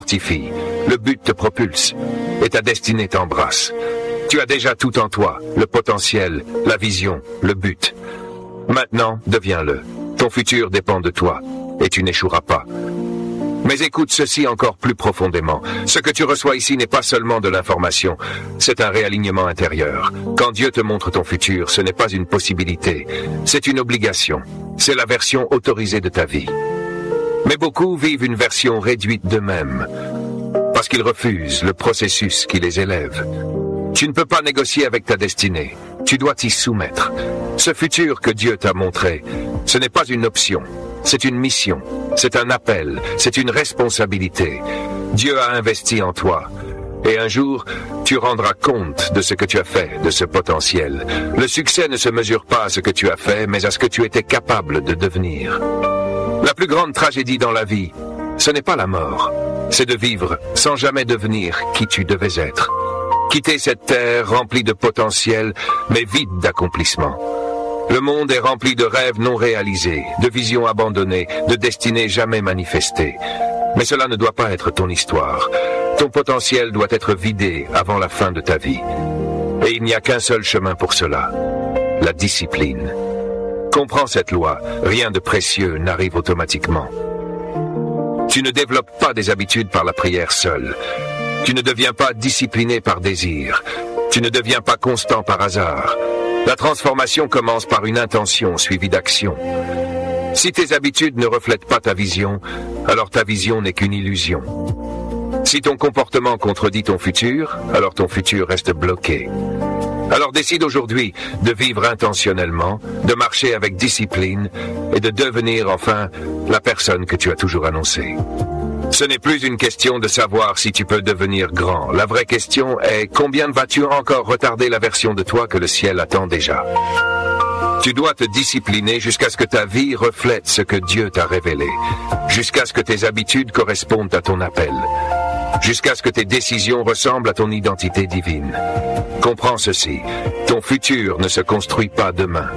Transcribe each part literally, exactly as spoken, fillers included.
fortifie, le but te propulse et ta destinée t'embrasse. Tu as déjà tout en toi, le potentiel, la vision, le but. Maintenant, deviens-le. Ton futur dépend de toi et tu n'échoueras pas. Mais écoute ceci encore plus profondément. Ce que tu reçois ici n'est pas seulement de l'information, c'est un réalignement intérieur. Quand Dieu te montre ton futur, ce n'est pas une possibilité, c'est une obligation. C'est la version autorisée de ta vie. Mais beaucoup vivent une version réduite d'eux-mêmes, parce qu'ils refusent le processus qui les élève. Tu ne peux pas négocier avec ta destinée, tu dois t'y soumettre. Ce futur que Dieu t'a montré, ce n'est pas une option. C'est une mission, c'est un appel, c'est une responsabilité. Dieu a investi en toi. Et un jour, tu rendras compte de ce que tu as fait, de ce potentiel. Le succès ne se mesure pas à ce que tu as fait, mais à ce que tu étais capable de devenir. La plus grande tragédie dans la vie, ce n'est pas la mort, c'est de vivre sans jamais devenir qui tu devais être. Quitter cette terre remplie de potentiel, mais vide d'accomplissement. Le monde est rempli de rêves non réalisés, de visions abandonnées, de destinées jamais manifestées. Mais cela ne doit pas être ton histoire. Ton potentiel doit être vidé avant la fin de ta vie. Et il n'y a qu'un seul chemin pour cela, la discipline. Comprends cette loi, rien de précieux n'arrive automatiquement. Tu ne développes pas des habitudes par la prière seule. Tu ne deviens pas discipliné par désir. Tu ne deviens pas constant par hasard. La transformation commence par une intention suivie d'action. Si tes habitudes ne reflètent pas ta vision, alors ta vision n'est qu'une illusion. Si ton comportement contredit ton futur, alors ton futur reste bloqué. Alors décide aujourd'hui de vivre intentionnellement, de marcher avec discipline et de devenir enfin la personne que tu as toujours annoncée. Ce n'est plus une question de savoir si tu peux devenir grand. La vraie question est combien vas-tu encore retarder la version de toi que le ciel attend déjà. Tu dois te discipliner jusqu'à ce que ta vie reflète ce que Dieu t'a révélé, jusqu'à ce que tes habitudes correspondent à ton appel, jusqu'à ce que tes décisions ressemblent à ton identité divine. Comprends ceci, ton futur ne se construit pas demain.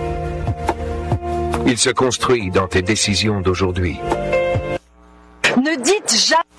Il se construit dans tes décisions d'aujourd'hui. Ne dites jamais